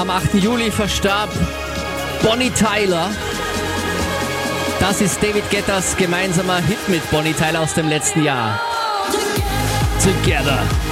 Am 8. Juli verstarb Bonnie Tyler. Das ist David Guettas gemeinsamer Hit mit Bonnie Tyler aus dem letzten Jahr. Together.